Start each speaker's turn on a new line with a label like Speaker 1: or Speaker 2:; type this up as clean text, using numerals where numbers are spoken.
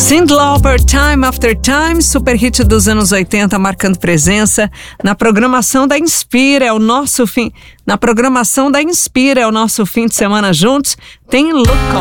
Speaker 1: Cyndi Lauper, Time After Time, super hit dos anos 80, marcando presença na programação da Inspira, é o nosso fim. Na programação da Inspira, é o nosso fim de semana juntos. Tem Look